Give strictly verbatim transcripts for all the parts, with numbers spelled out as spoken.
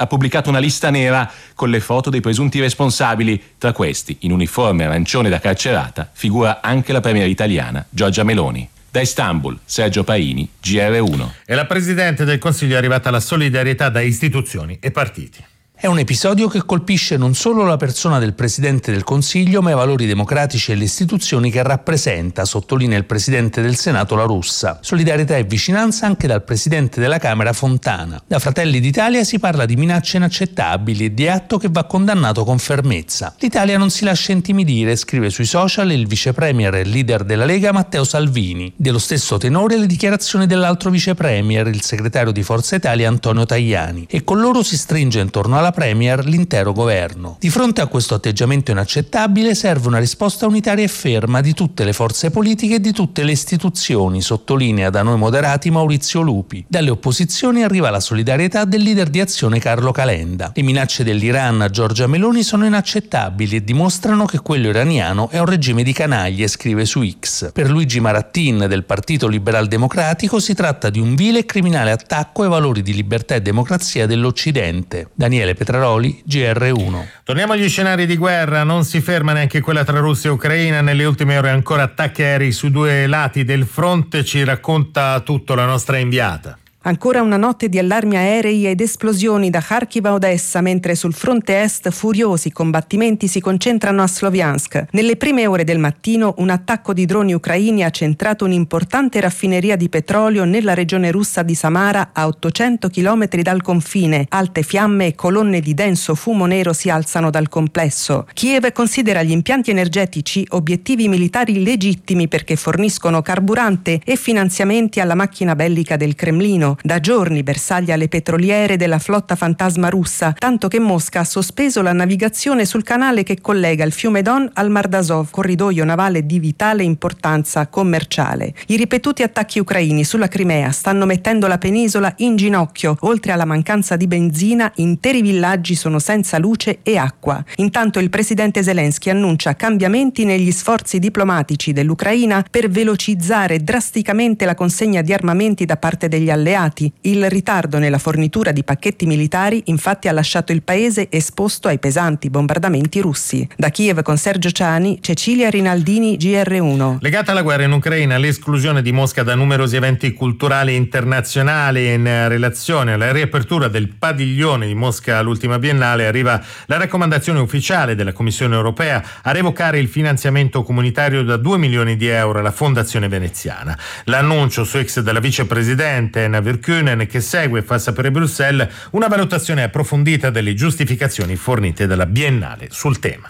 ha pubblicato una lista nera con le foto dei presunti responsabili. Tra questi, in uniforme arancione da carcerata, figura anche la premier italiana Giorgia Meloni. Da Istanbul, Sergio Paini, G R uno. E la Presidente del Consiglio è arrivata alla solidarietà da istituzioni e partiti. È un episodio che colpisce non solo la persona del Presidente del Consiglio, ma i valori democratici e le istituzioni che rappresenta, sottolinea il Presidente del Senato La Russa. Solidarietà e vicinanza anche dal Presidente della Camera Fontana. Da Fratelli d'Italia si parla di minacce inaccettabili e di atto che va condannato con fermezza. L'Italia non si lascia intimidire, scrive sui social il vice premier e leader della Lega Matteo Salvini. Dello stesso tenore le dichiarazioni dell'altro vice premier, il segretario di Forza Italia Antonio Tajani, e con loro si stringe intorno alla Premier l'intero governo. Di fronte a questo atteggiamento inaccettabile serve una risposta unitaria e ferma di tutte le forze politiche e di tutte le istituzioni, sottolinea da noi moderati Maurizio Lupi. Dalle opposizioni arriva la solidarietà del leader di Azione Carlo Calenda. Le minacce dell'Iran a Giorgia Meloni sono inaccettabili e dimostrano che quello iraniano è un regime di canaglie, scrive su X. Per Luigi Marattin del Partito Liberal Democratico si tratta di un vile e criminale attacco ai valori di libertà e democrazia dell'Occidente. Daniele Petraroli, G R uno. Torniamo agli scenari di guerra, non si ferma neanche quella tra Russia e Ucraina, nelle ultime ore ancora attacchi aerei su due lati del fronte, ci racconta tutto la nostra inviata. Ancora una notte di allarmi aerei ed esplosioni da Kharkiv a Odessa, mentre sul fronte est furiosi combattimenti si concentrano a Sloviansk. Nelle prime ore del mattino un attacco di droni ucraini ha centrato un'importante raffineria di petrolio nella regione russa di Samara, a ottocento chilometri dal confine. Alte fiamme e colonne di denso fumo nero si alzano dal complesso. Kiev considera gli impianti energetici obiettivi militari legittimi perché forniscono carburante e finanziamenti alla macchina bellica del Cremlino. Da giorni bersaglia le petroliere della flotta fantasma russa, tanto che Mosca ha sospeso la navigazione sul canale che collega il fiume Don al Mar d'Azov, corridoio navale di vitale importanza commerciale. I ripetuti attacchi ucraini sulla Crimea stanno mettendo la penisola in ginocchio. Oltre alla mancanza di benzina, interi villaggi sono senza luce e acqua. Intanto il presidente Zelensky annuncia cambiamenti negli sforzi diplomatici dell'Ucraina per velocizzare drasticamente la consegna di armamenti da parte degli alleati. Il ritardo nella fornitura di pacchetti militari infatti ha lasciato il paese esposto ai pesanti bombardamenti russi. Da Kiev con Sergio Ciani, Cecilia Rinaldini, G R uno. Legata alla guerra in Ucraina, l'esclusione di Mosca da numerosi eventi culturali internazionali in relazione alla riapertura del padiglione di Mosca all'ultima biennale, arriva la raccomandazione ufficiale della Commissione europea a revocare il finanziamento comunitario da due milioni di euro alla Fondazione Veneziana. L'annuncio su X della vicepresidente Anna Virkkunen, che segue e fa sapere Bruxelles una valutazione approfondita delle giustificazioni fornite dalla Biennale sul tema.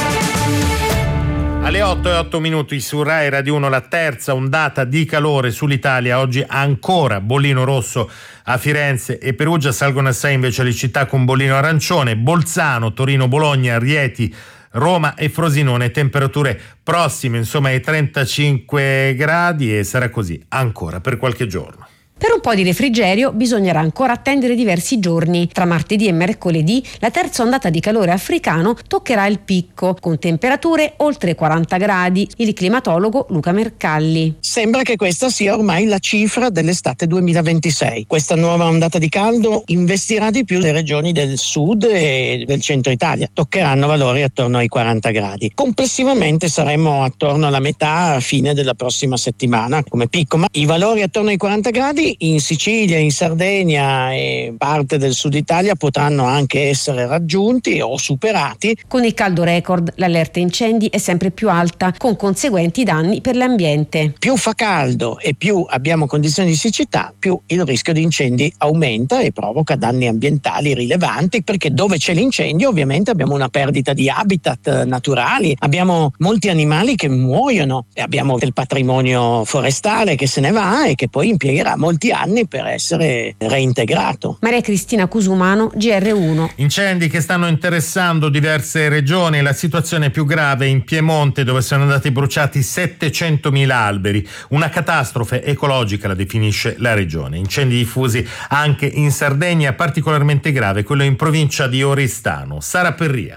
Alle otto e otto minuti su Rai Radio uno, la terza ondata di calore sull'Italia. Oggi ancora bollino rosso a Firenze e Perugia, salgono a sei invece le città con bollino arancione: Bolzano, Torino, Bologna, Rieti, Roma e Frosinone. Temperature prossime insomma ai trentacinque gradi, e sarà così ancora per qualche giorno. Per un po' di refrigerio bisognerà ancora attendere diversi giorni. Tra martedì e mercoledì la terza ondata di calore africano toccherà il picco, con temperature oltre quaranta gradi. Il climatologo Luca Mercalli. Sembra che questa sia ormai la cifra dell'estate duemilaventisei. Questa nuova ondata di caldo investirà di più le regioni del sud e del centro Italia. Toccheranno valori attorno ai quaranta gradi. Complessivamente saremo attorno alla metà a fine della prossima settimana come picco, ma i valori attorno ai quaranta gradi in Sicilia, in Sardegna e parte del sud Italia potranno anche essere raggiunti o superati. Con il caldo record l'allerta incendi è sempre più alta, con conseguenti danni per l'ambiente. Più fa caldo e più abbiamo condizioni di siccità, più il rischio di incendi aumenta e provoca danni ambientali rilevanti, perché dove c'è l'incendio ovviamente abbiamo una perdita di habitat naturali, abbiamo molti animali che muoiono e abbiamo del patrimonio forestale che se ne va e che poi impiegherà molti anni per essere reintegrato. Maria Cristina Cusumano, G R uno. Incendi che stanno interessando diverse regioni. La situazione più grave in Piemonte, dove sono andati bruciati settecentomila alberi. Una catastrofe ecologica, la definisce la regione. Incendi diffusi anche in Sardegna, particolarmente grave quello in provincia di Oristano. Sara Perria.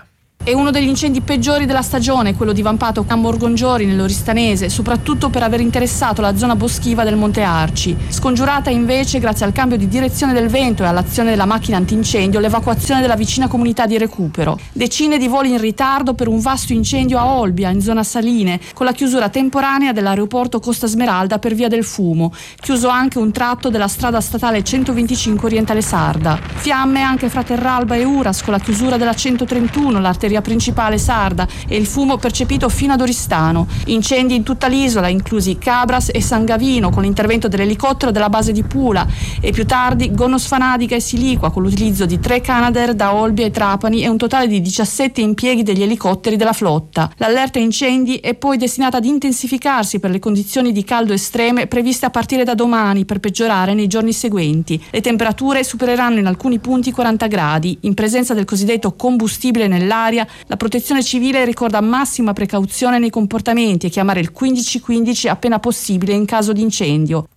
È uno degli incendi peggiori della stagione, quello divampato a Morgongiori nell'Oristanese, soprattutto per aver interessato la zona boschiva del Monte Arci. Scongiurata invece, grazie al cambio di direzione del vento e all'azione della macchina antincendio, l'evacuazione della vicina comunità di Recupero. Decine di voli in ritardo per un vasto incendio a Olbia, in zona Saline, con la chiusura temporanea dell'aeroporto Costa Smeralda per via del fumo. Chiuso anche un tratto della strada statale centoventicinque Orientale Sarda. Fiamme anche fra Terralba e Uras, con la chiusura della centotrentuno, l'arteria principale sarda, e il fumo percepito fino ad Oristano. Incendi in tutta l'isola, inclusi Cabras e San Gavino, con l'intervento dell'elicottero della base di Pula, e più tardi Gonosfanadica e Siliqua, con l'utilizzo di tre Canadair da Olbia e Trapani e un totale di diciassette impieghi degli elicotteri della flotta. L'allerta incendi è poi destinata ad intensificarsi per le condizioni di caldo estreme previste a partire da domani, per peggiorare nei giorni seguenti. Le temperature supereranno in alcuni punti i quaranta gradi. In presenza del cosiddetto combustibile nell'aria, la Protezione Civile ricorda massima precauzione nei comportamenti e chiamare il quindici quindici appena possibile in caso di incendio.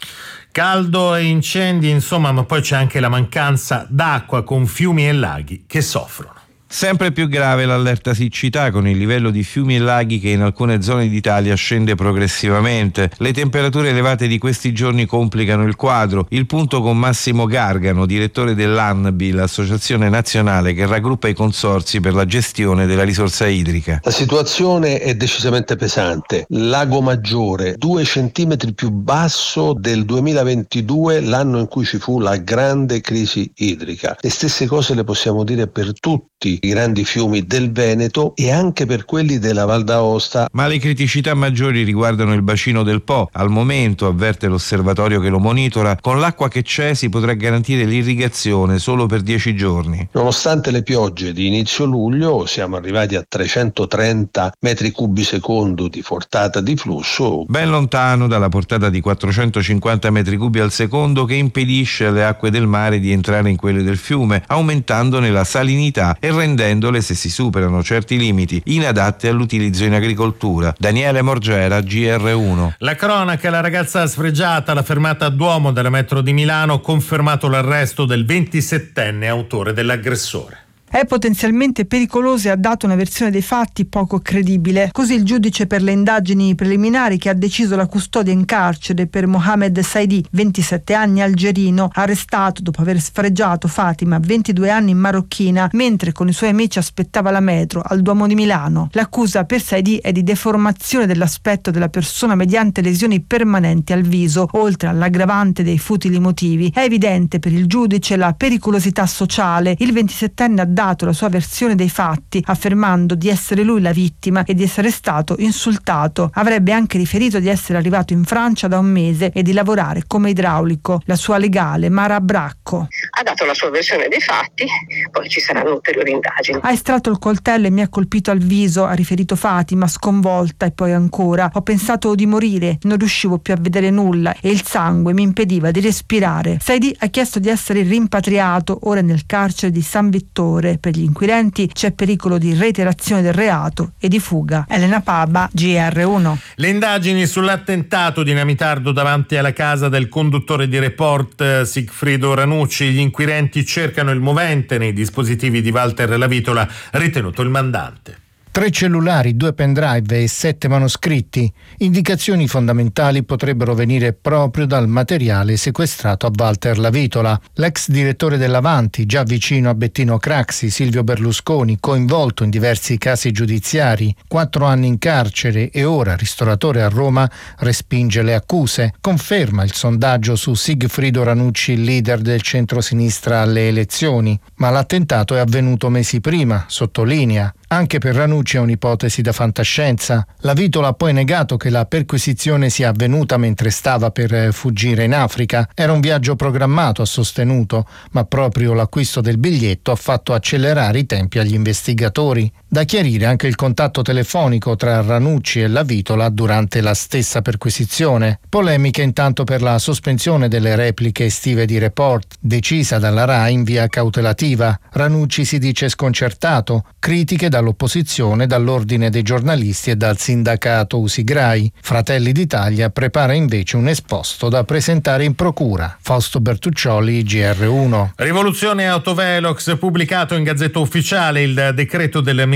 Caldo e incendi, insomma, ma poi c'è anche la mancanza d'acqua, con fiumi e laghi che soffrono. Sempre più grave l'allerta siccità, con il livello di fiumi e laghi che in alcune zone d'Italia scende progressivamente. Le temperature elevate di questi giorni complicano il quadro. Il punto con Massimo Gargano, direttore dell'ANBI, l'associazione nazionale che raggruppa i consorzi per la gestione della risorsa idrica. La situazione è decisamente pesante. Lago Maggiore, due centimetri più basso del duemilaventidue, l'anno in cui ci fu la grande crisi idrica. Le stesse cose le possiamo dire per tutti i grandi fiumi del Veneto e anche per quelli della Val d'Aosta. Ma le criticità maggiori riguardano il bacino del Po. Al momento, avverte l'osservatorio che lo monitora, con l'acqua che c'è si potrà garantire l'irrigazione solo per dieci giorni. Nonostante le piogge di inizio luglio, siamo arrivati a trecentotrenta metri cubi secondo di portata di flusso, ben lontano dalla portata di quattrocentocinquanta metri cubi al secondo, che impedisce alle acque del mare di entrare in quelle del fiume, aumentandone la salinità e rendendole, se si superano certi limiti, inadatte all'utilizzo in agricoltura. Daniele Morgera, G R uno. La cronaca: la ragazza sfregiata alla fermata a Duomo della metro di Milano, confermato l'arresto del ventisettenne autore dell'aggressore. È potenzialmente pericoloso e ha dato una versione dei fatti poco credibile. Così il giudice per le indagini preliminari, che ha deciso la custodia in carcere per Mohamed Saidi, ventisette anni, algerino, arrestato dopo aver sfregiato Fatima, ventidue anni, marocchina, mentre con i suoi amici aspettava la metro al Duomo di Milano. L'accusa per Saidi è di deformazione dell'aspetto della persona mediante lesioni permanenti al viso, oltre all'aggravante dei futili motivi. È evidente per il giudice la pericolosità sociale. Il ventisettenne ha dato la sua versione dei fatti, affermando di essere lui la vittima e di essere stato insultato. Avrebbe anche riferito di essere arrivato in Francia da un mese e di lavorare come idraulico. La sua legale, Mara Bracco, ha dato la sua versione dei fatti, poi ci saranno ulteriori indagini. Ha estratto il coltello e mi ha colpito al viso, ha riferito Fatima, sconvolta, e poi ancora: ho pensato di morire, non riuscivo più a vedere nulla e il sangue mi impediva di respirare. Saidi ha chiesto di essere rimpatriato, ora nel carcere di San Vittore. Per gli inquirenti c'è pericolo di reiterazione del reato e di fuga. Elena Paba, G R uno. Le indagini sull'attentato dinamitardo davanti alla casa del conduttore di Report Sigfrido Ranucci. Gli inquirenti cercano il movente nei dispositivi di Walter Lavitola, ritenuto il mandante. Tre cellulari, due pendrive e sette manoscritti. Indicazioni fondamentali potrebbero venire proprio dal materiale sequestrato a Walter Lavitola. L'ex direttore dell'Avanti, già vicino a Bettino Craxi, Silvio Berlusconi, coinvolto in diversi casi giudiziari, quattro anni in carcere e ora ristoratore a Roma, respinge le accuse. Conferma il sondaggio su Sigfrido Ranucci, leader del centro-sinistra alle elezioni. Ma l'attentato è avvenuto mesi prima, sottolinea. Anche per Ranucci è un'ipotesi da fantascienza. Lavitola ha poi negato che la perquisizione sia avvenuta mentre stava per fuggire in Africa. Era un viaggio programmato, ha sostenuto, ma proprio l'acquisto del biglietto ha fatto accelerare i tempi agli investigatori. Da chiarire anche il contatto telefonico tra Ranucci e Lavitola durante la stessa perquisizione. Polemiche intanto per la sospensione delle repliche estive di Report, decisa dalla RAI in via cautelativa. Ranucci si dice sconcertato, critiche da dall'opposizione, dall'ordine dei giornalisti e dal sindacato Usigrai. Fratelli d'Italia prepara invece un esposto da presentare in procura. Fausto Bertuccioli, G R uno. Rivoluzione Autovelox, pubblicato in Gazzetta Ufficiale il decreto del Ministero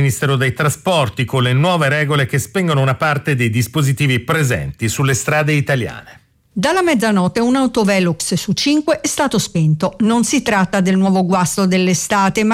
Ministero dei Trasporti con le nuove regole che spengono una parte dei dispositivi presenti sulle strade italiane. Dalla mezzanotte un autovelux su cinque è stato spento. Non si tratta del nuovo guasto dell'estate, ma